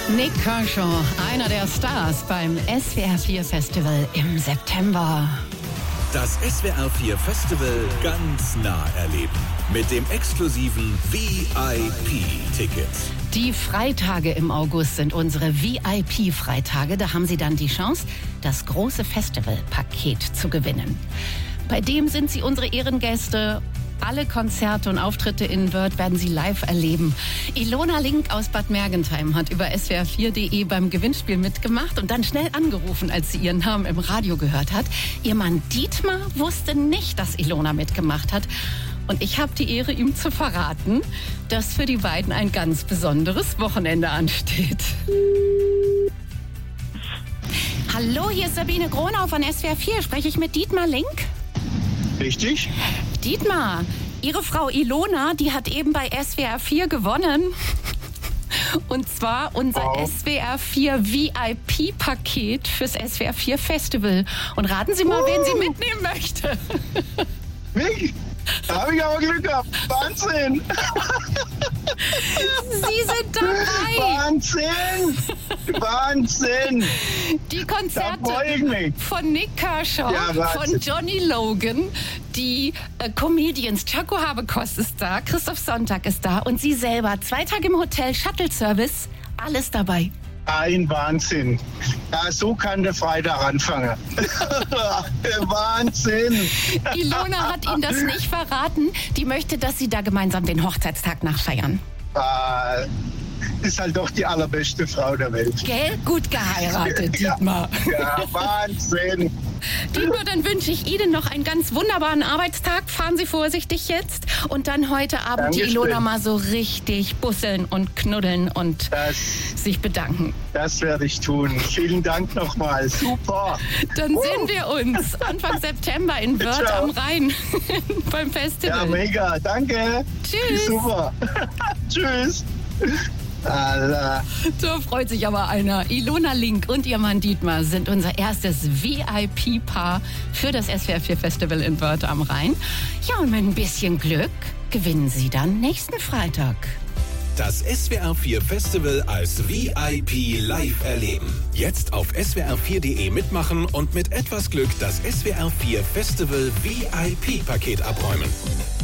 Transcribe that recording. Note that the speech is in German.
Nick Kershaw, einer der Stars beim SWR 4 Festival im September. Das SWR 4 Festival ganz nah erleben. Mit dem exklusiven VIP-Ticket. Die Freitage im August sind unsere VIP-Freitage. Da haben Sie dann die Chance, das große Festivalpaket zu gewinnen. Bei dem sind Sie unsere Ehrengäste. Alle Konzerte und Auftritte in Wörth werden Sie live erleben. Ilona Link aus Bad Mergentheim hat über swr4.de beim Gewinnspiel mitgemacht und dann schnell angerufen, als sie ihren Namen im Radio gehört hat. Ihr Mann Dietmar wusste nicht, dass Ilona mitgemacht hat. Und ich habe die Ehre, ihm zu verraten, dass für die beiden ein ganz besonderes Wochenende ansteht. Hallo, hier ist Sabine Gronau von SWR4. Spreche ich mit Dietmar Link? Richtig. Dietmar, Ihre Frau Ilona, die hat eben bei SWR4 gewonnen. Und zwar unser SWR4 VIP-Paket fürs SWR4 Festival. Und raten Sie mal, wen sie mitnehmen möchte. Wirklich? Da habe ich aber Glück gehabt. Wahnsinn! Sie sind dabei! Wahnsinn! Wahnsinn! Die Da Konzerte freue ich mich. von Nick Kershaw, Ja, von Wahnsinn. Johnny Logan, die Comedians, Chaco Habekost ist da, Christoph Sonntag ist da und Sie selber. 2 Tage im Hotel, Shuttle-Service, alles dabei. Ein Wahnsinn. Ja, so kann der Freitag anfangen. Wahnsinn! Ilona hat Ihnen das nicht verraten. Die möchte, dass Sie da gemeinsam den Hochzeitstag nachfeiern. Ist halt doch die allerbeste Frau der Welt. Gell? Gut geheiratet, Dietmar. Ja, Wahnsinn! Dietmar, dann wünsche ich Ihnen noch einen ganz wunderbaren Arbeitstag. Fahren Sie vorsichtig jetzt. Und dann heute Abend die Dankeschön. Ilona mal so richtig busseln und knuddeln und sich bedanken. Das werde ich tun. Vielen Dank nochmal. Super! Dann sehen wir uns Anfang September in Wörth Ciao. am Rhein beim Ja, Festival. mega. Danke. Tschüss. Super. Tschüss. Allah. So freut sich aber einer. Ilona Link und ihr Mann Dietmar sind unser erstes VIP-Paar für das SWR4 Festival in Wörth am Rhein. Ja, und mit ein bisschen Glück gewinnen Sie dann nächsten Freitag. Das SWR 4 Festival als VIP live erleben. Jetzt auf swr4.de mitmachen und mit etwas Glück das SWR 4 Festival VIP-Paket abräumen.